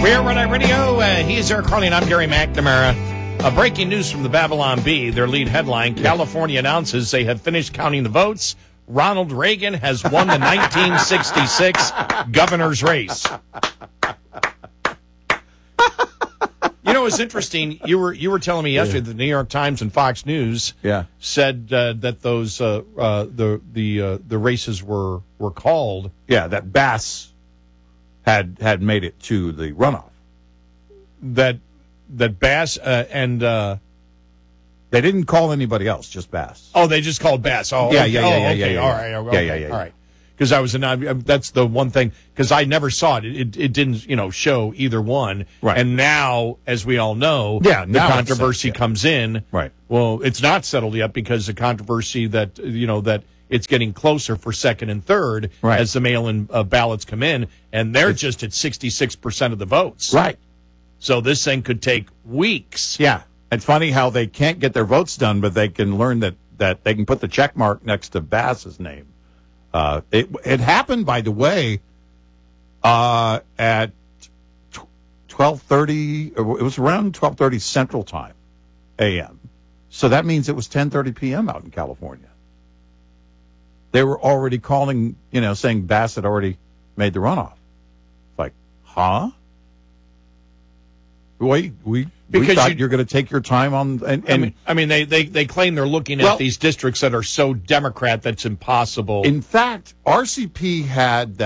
We're Run Night Radio. He's Eric Carly, and I'm Gary McNamara. Breaking news from the Babylon Bee. Their lead headline, California announces they have finished counting the votes. Ronald Reagan has won the 1966 governor's race. You know, it's interesting. You were telling me yesterday that the New York Times and Fox News said that those the races were called. Yeah, that Bass had made it to the runoff. That Bass and they didn't call anybody else, just Bass. Oh, they just called Bass. Oh, yeah, okay. yeah. All right. Okay. All right. Because that's the one thing, because I never saw it. It didn't, show either one. Right. And now, as we all know, the controversy comes in. Right. Well, it's not settled yet because the controversy that, that it's getting closer for second and third as the mail-in ballots come in, and they're just at 66% of the votes. Right. So this thing could take weeks. Yeah. It's funny how they can't get their votes done, but they can learn that they can put the check mark next to Bass's name. It happened, by the way, at 12:30. It was around 12:30 Central Time, a.m. So that means it was 10:30 p.m. out in California. They were already calling, saying Bass had already made the runoff. It's like, huh? We thought you're going to take your time on. They claim they're looking at these districts that are so Democrat that's impossible. In fact, RCP had that.